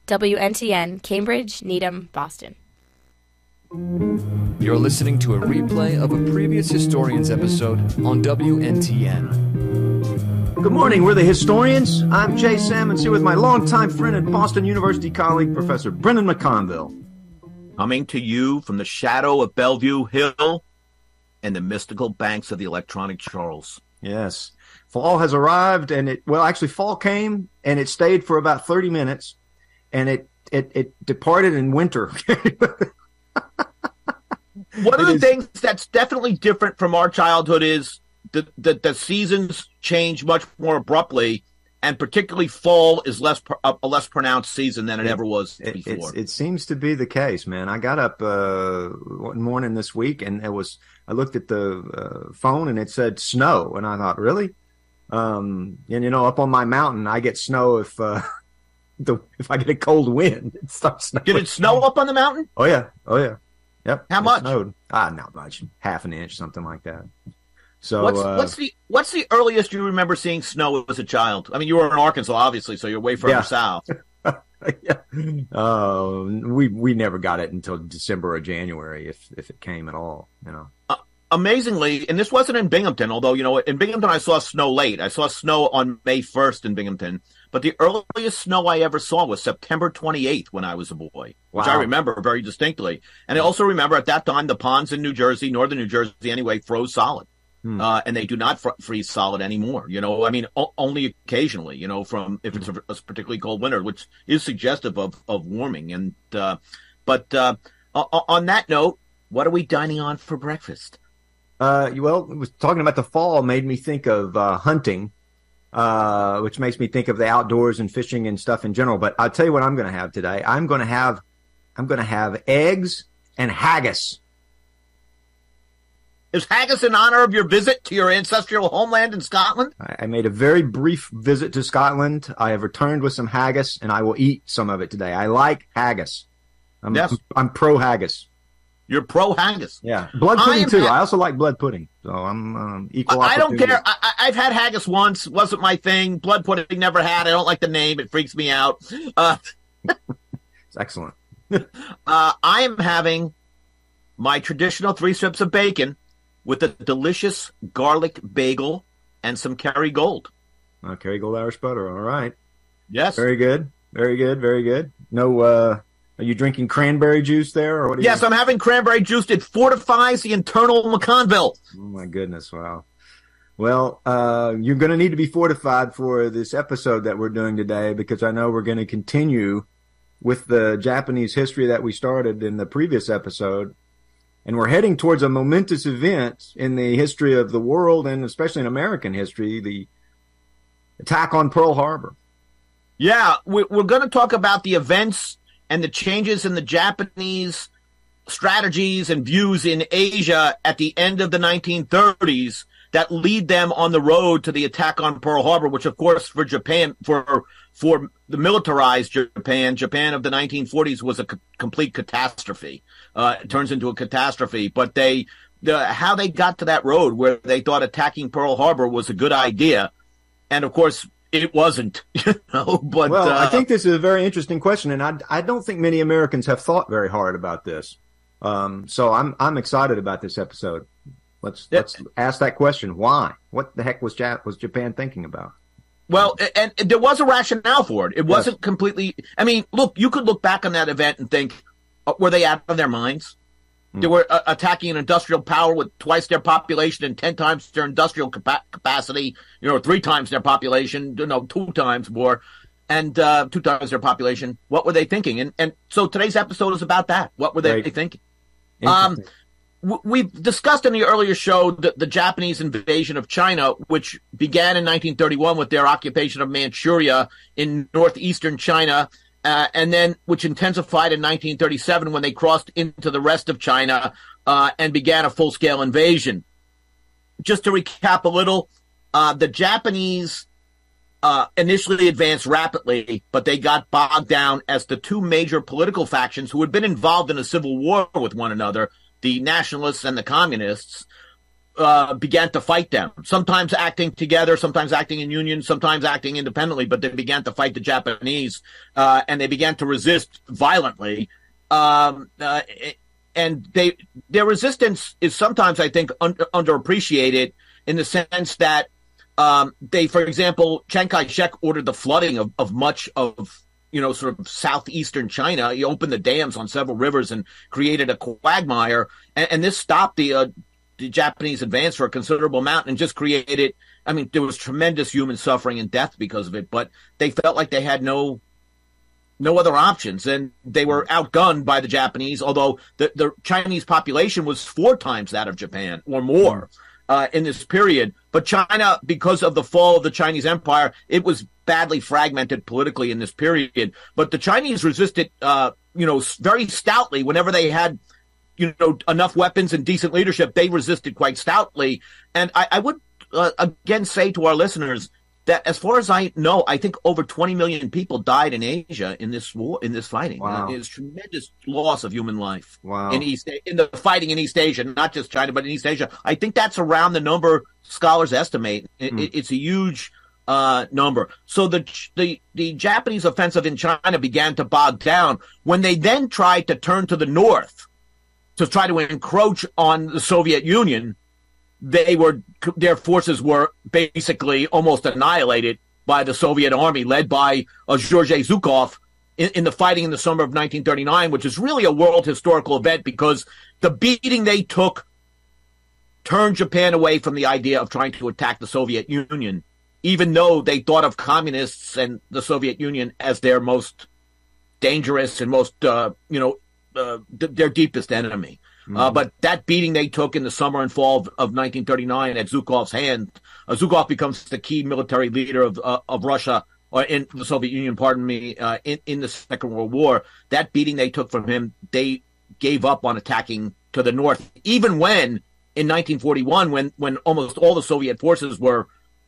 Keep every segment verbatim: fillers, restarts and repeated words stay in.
W N T N, Cambridge, Needham, Boston. You're listening to a replay of a previous Historians episode on W N T N. Good morning, we're the Historians. I'm Jay Sammons here with my longtime friend and Boston University colleague, Professor Brendan McConville. Coming to you from the shadow of Bellevue Hill and the mystical banks of the electronic Charles. Yes. Fall has arrived, and it, well, actually, fall came, and it stayed for about thirty minutes, and it, it, it departed in winter. One of the is, things that's definitely different from our childhood is the, the, the seasons change much more abruptly, and particularly fall is less a, a less pronounced season than it, it ever was it, before. It seems to be the case, man. I got up uh, one morning this week, and it was I looked at the uh, phone, and it said snow, and I thought, really? Um, and you know, up on my mountain, I get snow if uh, the if I get a cold wind, it starts snowing. Did it snow up on the mountain? Oh yeah, oh yeah, yep. How it much? Snowed. Ah, not much, half an inch, something like that. So what's, uh, what's the what's the earliest you remember seeing snow as a child? I mean, you were in Arkansas, obviously, so you're way further yeah. south. yeah. Uh, we we never got it until December or January, if if it came at all. You know. Uh, amazingly, and this wasn't in Binghamton, although you know in Binghamton I saw snow late. I saw snow on May first in Binghamton, but the earliest snow I ever saw was September twenty-eighth when I was a boy, wow. which I remember very distinctly. And I also remember at that time the ponds in New Jersey, northern New Jersey anyway, froze solid. Hmm. Uh, and they do not fr- freeze solid anymore. You know, I mean, o- only occasionally, you know, from if it's a, a particularly cold winter, which is suggestive of, of warming. And, uh, but, uh, on that note, what are we dining on for breakfast? Uh, well, it was talking about the fall made me think of, uh, hunting, uh, which makes me think of the outdoors and fishing and stuff in general. But I'll tell you what I'm going to have today. I'm going to have, I'm going to have eggs and haggis. Is haggis in honor of your visit to your ancestral homeland in Scotland? I made a very brief visit to Scotland. I have returned with some haggis, and I will eat some of it today. I like haggis. I'm, yes. I'm pro haggis. You're pro haggis. Yeah, blood pudding I too. Ha- I also like blood pudding, so I'm um, equal. I, I don't care. I, I've had haggis once. Wasn't my thing. Blood pudding never had. I don't like the name. It freaks me out. Uh, it's excellent. uh, I am having my traditional three strips of bacon with a delicious garlic bagel and some Kerrygold. Uh, Kerrygold Irish butter. All right. Yes. Very good. Very good. Very good. No, uh, are you drinking cranberry juice there? Or what? Are yes, you... I'm having cranberry juice. It fortifies the internal McConville. Oh, my goodness. Wow. Well, uh, you're going to need to be fortified for this episode that we're doing today, because I know we're going to continue with the Japanese history that we started in the previous episode. And we're heading towards a momentous event in the history of the world, and especially in American history, the attack on Pearl Harbor. Yeah, we're going to talk about the events and the changes in the Japanese strategies and views in Asia at the end of the nineteen thirties that lead them on the road to the attack on Pearl Harbor, which, of course, for Japan, for for the militarized Japan, Japan of the nineteen forties was a c- complete catastrophe. Uh, it turns into a catastrophe. But they, the, how they got to that road where they thought attacking Pearl Harbor was a good idea, and of course it wasn't. You know, but well, uh, I think this is a very interesting question, and I I don't think many Americans have thought very hard about this. Um, so I'm I'm excited about this episode. Let's yeah. let's ask that question. Why? What the heck was Jap- was Japan thinking about? Well, and, and there was a rationale for it. It wasn't yes. completely. I mean, look, you could look back on that event and think, uh, were they out of their minds? Mm. They were uh, attacking an industrial power with twice their population and ten times their industrial capa- capacity. You know, three times their population. No, two times more, and uh, two times their population. What were they thinking? And and so today's episode is about that. What were they right. thinking? Um. We've discussed in the earlier show the, the Japanese invasion of China, which began in nineteen thirty-one with their occupation of Manchuria in northeastern China, uh, and then which intensified in nineteen thirty-seven when they crossed into the rest of China uh, and began a full-scale invasion. Just to recap a little, uh, the Japanese uh, initially advanced rapidly, but they got bogged down as the two major political factions who had been involved in a civil war with one another, the nationalists and the communists, uh, began to fight them, sometimes acting together, sometimes acting in union, sometimes acting independently, but they began to fight the Japanese, uh, and they began to resist violently. Um, uh, and they, their resistance is sometimes, I think, un- underappreciated in the sense that, um, they, for example, Chiang Kai-shek ordered the flooding of, of much of, you know, sort of southeastern China. He opened the dams on several rivers and created a quagmire. And, and this stopped the, uh, the Japanese advance for a considerable amount and just created, I mean, there was tremendous human suffering and death because of it, but they felt like they had no, no other options. And they were outgunned by the Japanese, although the, the Chinese population was four times that of Japan or more uh, in this period. But China, because of the fall of the Chinese empire, it was badly fragmented politically in this period. But the Chinese resisted, uh, you know, very stoutly whenever they had, you know, enough weapons and decent leadership. They resisted quite stoutly. And I, I would uh, again say to our listeners that, as far as I know, I think over twenty million people died in Asia in this war, in this fighting. Wow. Uh, it's tremendous loss of human life. Wow. in East in the fighting in East Asia, not just China, but in East Asia. I think that's around the number scholars estimate. It, Mm. it, it's a huge uh, number. So the the the Japanese offensive in China began to bog down when they then tried to turn to the north to try to encroach on the Soviet Union. They were, their forces were basically almost annihilated by the Soviet army led by uh, Georgy Zhukov in, in the fighting in the summer of nineteen thirty-nine, which is really a world historical event because the beating they took turned Japan away from the idea of trying to attack the Soviet Union, even though they thought of communists and the Soviet Union as their most dangerous and most, uh, you know, uh, th- their deepest enemy. Uh, but that beating they took in the summer and fall of, of nineteen thirty-nine at Zhukov's hand, uh, Zhukov becomes the key military leader of uh, of Russia, or in the Soviet Union, pardon me, uh, in, in the Second World War. That beating they took from him, they gave up on attacking to the north, even when in nineteen forty-one, when, when almost all the Soviet forces were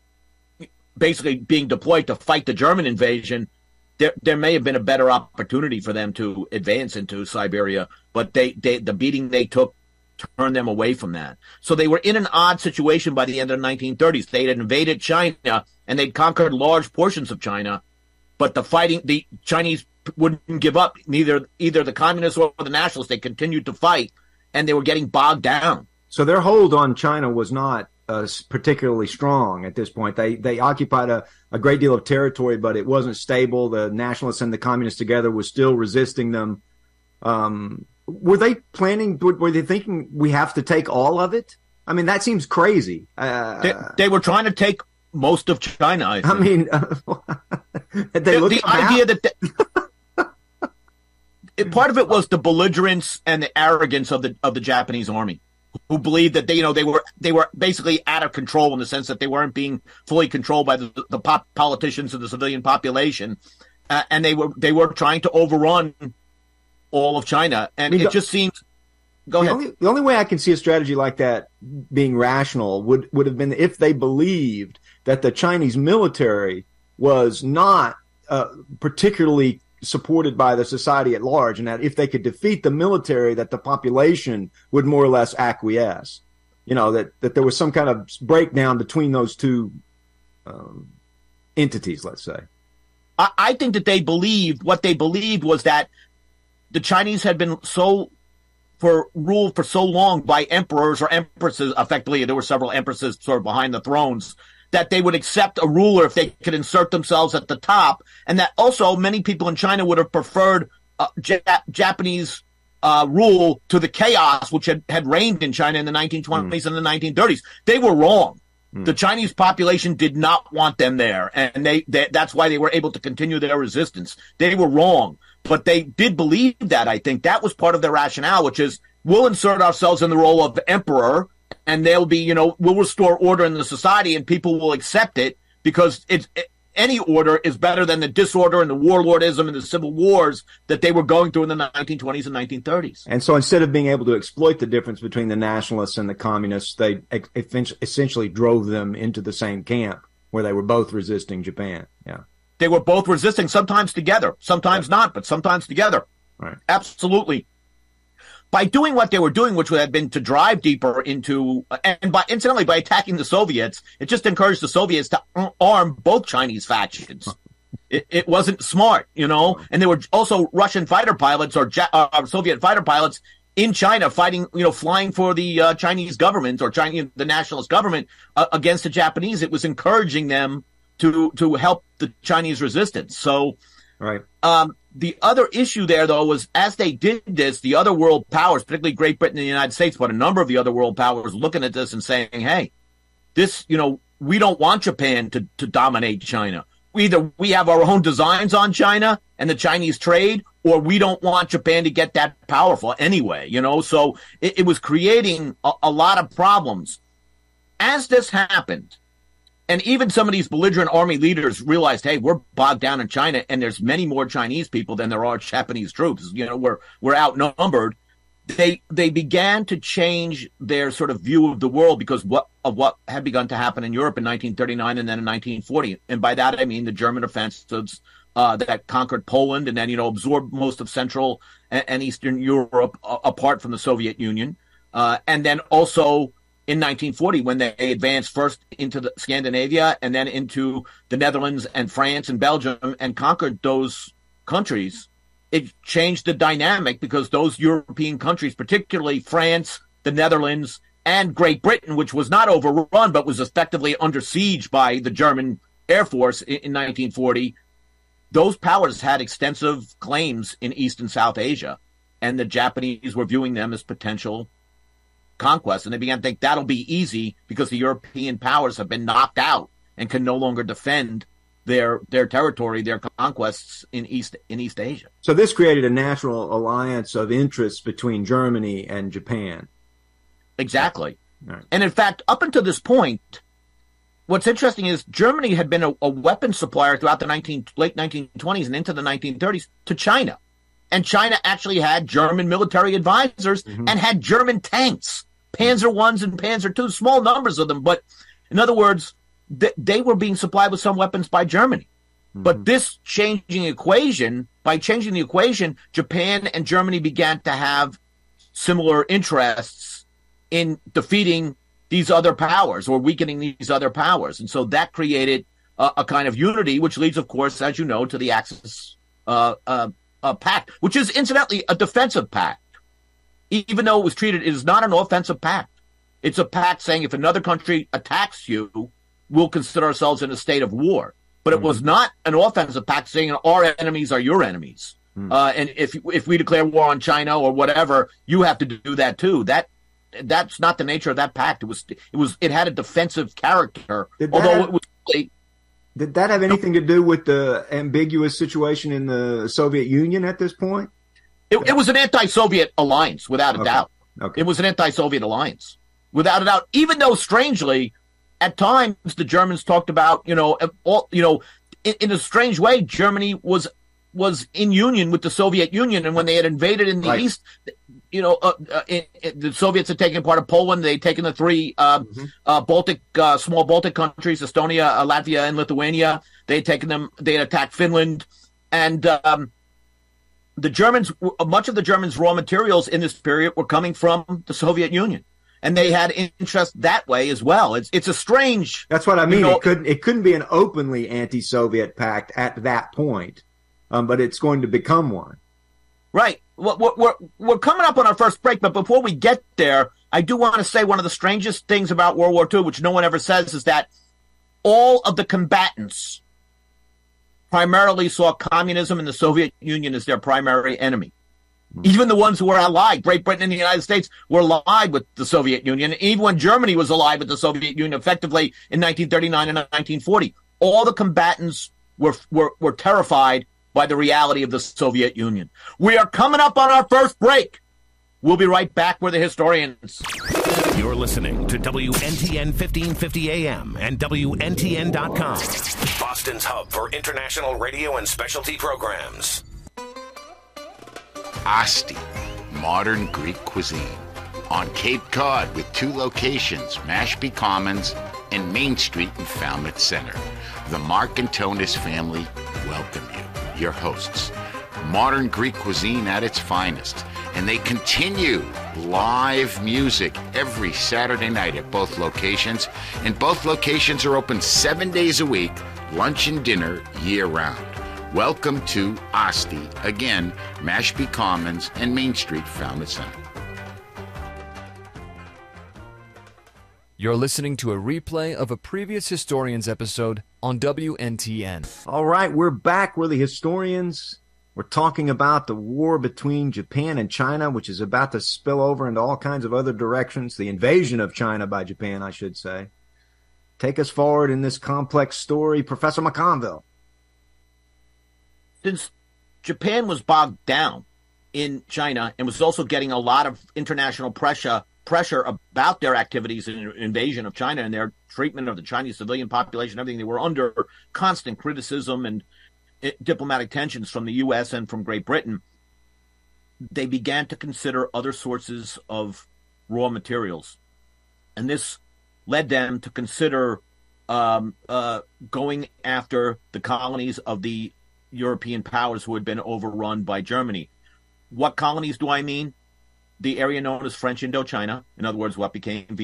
basically being deployed to fight the German invasion. There, there may have been a better opportunity for them to advance into Siberia, but they, they, the beating they took turned them away from that. So they were in an odd situation by the end of the nineteen thirties. They had invaded China and they'd conquered large portions of China, but the fighting, the Chinese wouldn't give up, neither either the communists or the nationalists. They continued to fight, and they were getting bogged down. So their hold on China was not uh, particularly strong at this point. They they occupied a, a great deal of territory, but it wasn't stable. The nationalists and the communists together was still resisting them. Um, were they planning, were they thinking we have to take all of it? I mean, that seems crazy. Uh, They, they were trying to take most of China, I think. I mean, uh, they the, looked the idea that they, it, part of it was the belligerence and the arrogance of the of the Japanese army, who believed that they, you know, they were they were basically out of control in the sense that they weren't being fully controlled by the, the pop politicians of the civilian population, uh, and they were they were trying to overrun all of China, and I mean, it the, just seems. Go the ahead. only, the only way I can see a strategy like that being rational would would have been if they believed that the Chinese military was not uh, particularly supported by the society at large, and that if they could defeat the military, that the population would more or less acquiesce. You know, that, that there was some kind of breakdown between those two um, entities, let's say. I, I think that they believed, what they believed was that the Chinese had been so, for ruled for so long by emperors or empresses, effectively, there were several empresses sort of behind the thrones, that they would accept a ruler if they could insert themselves at the top, and that also many people in China would have preferred uh, Jap- Japanese uh, rule to the chaos which had, had reigned in China in the nineteen twenties mm. and the nineteen thirties. They were wrong. Mm. The Chinese population did not want them there, and they, they that's why they were able to continue their resistance. They were wrong, but they did believe that. I think that was part of their rationale, which is we'll insert ourselves in the role of emperor, and they'll be, you know, we'll restore order in the society, and people will accept it because it's it, any order is better than the disorder and the warlordism and the civil wars that they were going through in the nineteen twenties and nineteen thirties. And so instead of being able to exploit the difference between the nationalists and the communists, they essentially drove them into the same camp where they were both resisting Japan. Yeah. They were both resisting, sometimes together, sometimes yeah. not, but sometimes together. Right. Absolutely. by doing what they were doing, which would have been to drive deeper into, and by incidentally, by attacking the Soviets, it just encouraged the Soviets to arm both Chinese factions. It, it wasn't smart, you know, and there were also Russian fighter pilots or ja- uh, Soviet fighter pilots in China fighting, you know, flying for the uh, Chinese government or Chinese, the nationalist government uh, against the Japanese. It was encouraging them to to help the Chinese resistance. So, right. Um, the other issue there, though, was as they did this, the other world powers, particularly Great Britain and the United States, but a number of the other world powers looking at this and saying, hey, this, you know, we don't want Japan to, to dominate China. Either we have our own designs on China and the Chinese trade, or we don't want Japan to get that powerful anyway, you know? So it, it was creating a, a lot of problems. As this happened, and even some of these belligerent army leaders realized, hey, we're bogged down in China, and there's many more Chinese people than there are Japanese troops. You know, we're we're outnumbered. They they began to change their sort of view of the world because what of what had begun to happen in Europe in nineteen thirty-nine and then in nineteen forty. And by that I mean the German offensives uh, that conquered Poland and then, you know, absorbed most of Central and, and Eastern Europe uh, apart from the Soviet Union, uh, and then also in nineteen forty, when they advanced first into the Scandinavia and then into the Netherlands and France and Belgium and conquered those countries, it changed the dynamic because those European countries, particularly France, the Netherlands, and Great Britain, which was not overrun but was effectively under siege by the German Air Force in, in nineteen forty, those powers had extensive claims in East and South Asia, and the Japanese were viewing them as potential conquest, and they began to think that'll be easy because the European powers have been knocked out and can no longer defend their their territory, their conquests in East in East Asia. So this created a natural alliance of interests between Germany and Japan. Exactly. Right. And in fact, up until this point, what's interesting is Germany had been a, a weapons supplier throughout the nineteen, late nineteen twenties and into the nineteen thirties to China. And China actually had German military advisors mm-hmm. and had German tanks. Panzer ones and Panzer twos, small numbers of them. But in other words, th- they were being supplied with some weapons by Germany. Mm-hmm. But this changing equation, by changing the equation, Japan and Germany began to have similar interests in defeating these other powers or weakening these other powers. And so that created a, a kind of unity, which leads, of course, as you know, to the Axis uh, uh, uh, Pact, which is incidentally a defensive pact. Even though it was treated, it is not an offensive pact. It's a pact saying if another country attacks you, we'll consider ourselves in a state of war. But it mm. was not an offensive pact saying our enemies are your enemies. Mm. Uh, and if if we declare war on China or whatever, you have to do that too. That that's not the nature of that pact. It was it was it had a defensive character, although have, it was. Really, did that have anything to do with the ambiguous situation in the Soviet Union at this point? It, it was an anti-Soviet alliance, without a okay. doubt. Okay. It was an anti-Soviet alliance, without a doubt. Even though, strangely, at times the Germans talked about, you know, all, you know, in, in a strange way, Germany was was in union with the Soviet Union, and when they had invaded in the right. east, you know, uh, uh, it, it, the Soviets had taken part of Poland. They'd taken the three uh, mm-hmm. uh, Baltic, uh, small Baltic countries, Estonia, uh, Latvia, and Lithuania. They had taken them. They had attacked Finland, and um, the Germans, much of the Germans' raw materials in this period were coming from the Soviet Union, and they had interest that way as well. It's it's a strange. That's what I mean. You know, it couldn't it couldn't be an openly anti-Soviet pact at that point, um, but it's going to become one. Right. We're, we're we're coming up on our first break, but before we get there, I do want to say one of the strangest things about World War Two, which no one ever says, is that all of the combatants primarily saw communism and the Soviet Union as their primary enemy. Mm-hmm. Even the ones who were allied, Great Britain and the United States, were allied with the Soviet Union. Even when Germany was allied with the Soviet Union effectively in nineteen thirty-nine and nineteen forty, all the combatants were, were, were terrified by the reality of the Soviet Union. We are coming up on our first break. We'll be right back with the historians. You're listening to W N T N fifteen fifty A M and W N T N dot com, Boston's hub for international radio and specialty programs. Asti, modern Greek cuisine. On Cape Cod with two locations, Mashpee Commons and Main Street in Falmouth Center. The Mark and Tonis family welcome you. Your hosts, modern Greek cuisine at its finest. And they continue live music every Saturday night at both locations. And both locations are open seven days a week, lunch and dinner year-round. Welcome to Asti, again, Mashpee Commons and Main Street, Falmouth Center. You're listening to a replay of a previous Historians episode on W N T N. All right, we're back. We're the Historians. We're talking about the war between Japan and China, which is about to spill over into all kinds of other directions. The invasion of China by Japan, I should say. Take us forward in this complex story, Professor McConville. Since Japan was bogged down in China and was also getting a lot of international pressure pressure about their activities in invasion of China and their treatment of the Chinese civilian population, everything, they were under constant criticism and diplomatic tensions from the U S and from Great Britain. They began to consider other sources of raw materials. And this led them to consider um, uh, going after the colonies of the European powers who had been overrun by Germany. What colonies do I mean? The area known as French Indochina, in other words, what became